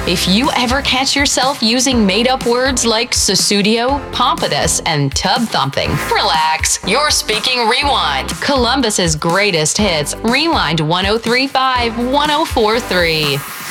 If you ever catch yourself using made-up words like Sussudio, Pompous, and tub thumping, relax. You're speaking Rewind, Columbus's greatest hits. Rewind 103.5, 104.3.